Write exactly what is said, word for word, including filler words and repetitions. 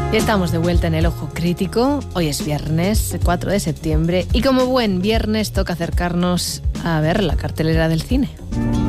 Ya estamos de vuelta en el Ojo Crítico. Hoy es viernes cuatro de septiembre y como buen viernes toca acercarnos a ver la cartelera del cine.